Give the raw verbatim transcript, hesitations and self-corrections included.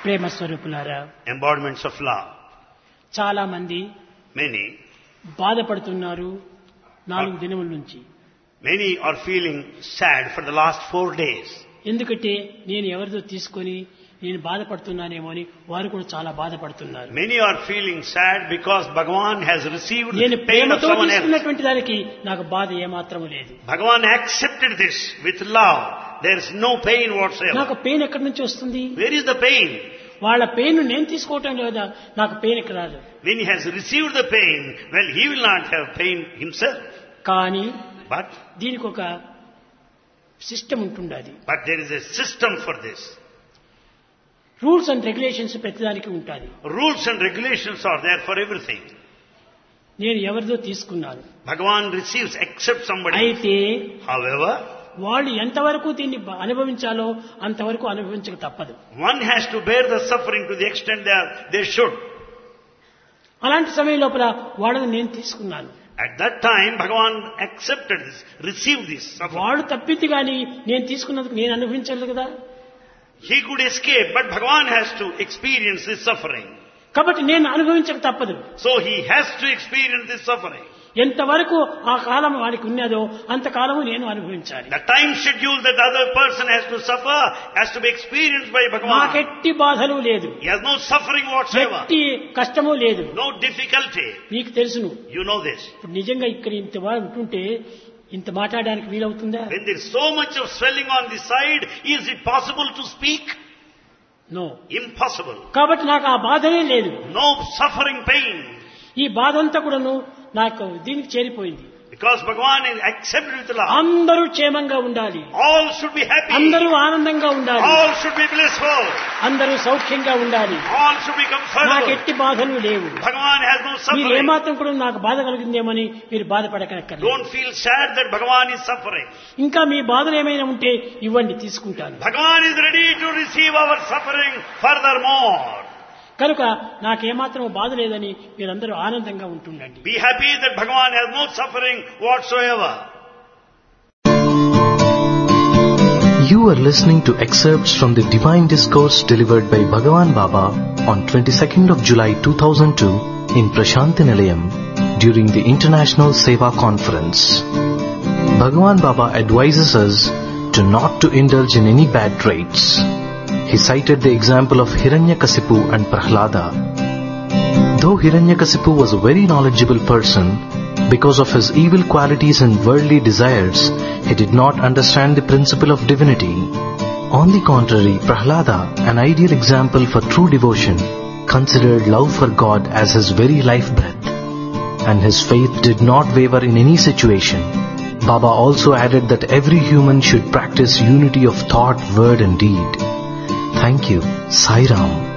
ప్రేమ స్వరూపులారా, embodiments of love. చాలా మంది Many, బాధపడుతున్నారు నాలుగు దినముల నుంచి. many are feeling sad for the last four days. ఎందుకంటే నేను ఎవరిదో తీసుకొని నేను బాధపడుతున్నానేమో అని వారు కూడా చాలా బాధపడుతున్నారు. Many are feeling sad because Bhagavan has received నేను the pain of ప్రేమతో someone else. తీసుకున్నటువంటి దానికి నాకు బాధ ఏమాత్రము లేదు. Bhagavan accepted this with love. There is no pain whatsoever. నాకు పెయిన్ ఎక్కడి నుంచి వస్తుంది? Where is the pain? వాళ్ళ పెయిన్ నేను తీసుకోవటం లేదా, నాకు పెయిన్ ఎక్కడ రాదు. When he has received the pain, well, he will not have pain himself. కానీ But, దీనికి ఒక సిస్టమ్ ఉంటుండాలి. but there is a system for this. Rules and regulations ప్రతిదానికి ఉంటాయి. Rules and regulations are there for everything. నేను ఎవరిదో తీసుకున్నాను. Bhagavan receives, accepts somebody. అయితే However, వాళ్ళు ఎంతవరకు దీన్ని అనుభవించాలో అంతవరకు అనుభవించక తప్పదు. one has to bear the suffering to the extent they, are, they should. అలాంటి సమయం లోపల వాళ్ళని నేను తీసుకున్నాను. At that time, Bhagavan accepted this, received this suffering. వాళ్ళు తప్పింది కానీ నేను తీసుకున్నందుకు నేను అనుభవించలేదు కదా. He could escape, but Bhagavan has to experience this suffering. కాబట్టి నేను అనుభవించక తప్పదు. So he has to experience this suffering. ఎంతవరకు ఆ కాలం వాడికి ఉన్నదో అంతకాలము నేను అనుభవించాలి. The time schedule that the other person has to suffer has to be experienced by Bhagavan. నాకెట్టి బాధలు లేదు, He has no suffering whatsoever, ఎట్టి కష్టము లేదు. no difficulty. మీకు తెలుసును. You know this. ఇప్పుడు నిజంగా ఇక్కడ ఇంత వారు ఉంటుంటే ఇంత మాట్లాడడానికి వీలవుతుందా? When there is so much of swelling on the side, is it possible to speak? No. Impossible. కాబట్టి నాకు ఆ బాధనే లేదు. No suffering, pain. ఈ బాధ అంతా కూడాను నాకు దీనికి చేరిపోయింది. Because Bhagavan is accepted with love. అందరూ క్షేమంగా ఉండాలి, All should be happy. అందరూ ఆనందంగా ఉండాలి, All should be blissful. అందరూ సౌఖ్యంగా ఉండాలి. All should be నాకు comfortable. ఎట్టి బాధలు లేవు. Bhagavan has no మీరు suffering. ఏమాత్రం కూడా నాకు బాధ కలిగిందేమని మీరు బాధపడకక్కర్లేదు. Don't feel sad that Bhagavan is suffering. ఇంకా మీ బాధలు ఏమైనా ఉంటే ఇవ్వండి, తీసుకుంటాను. Bhagavan is ready to receive our suffering furthermore. కనుక నాకేమాత్రం బాధ లేదని మీరందరూ ఆనందంగా ఉంటుండండి. Be happy that Bhagavan has no suffering whatsoever. You are listening to excerpts from the Divine Discourse delivered by Bhagavan Baba on twenty-second of July two thousand two in Prashanti Nilayam during the International Seva Conference. Bhagavan Baba advises us to not to indulge in any bad traits. He cited the example of Hiranyakasipu and Prahlada. Though Hiranyakasipu was a very knowledgeable person, because of his evil qualities and worldly desires, he did not understand the principle of divinity. On the contrary, Prahlada, an ideal example for true devotion, considered love for God as his very life breath, and his faith did not waver in any situation. Baba also added that every human should practice unity of thought, word and deed. Thank you. Sai Ram.